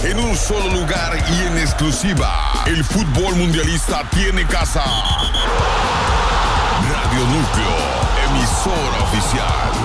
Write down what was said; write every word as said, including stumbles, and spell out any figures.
en un solo lugar y en exclusiva. El fútbol mundialista tiene casa. Radio Núcleo, emisora oficial.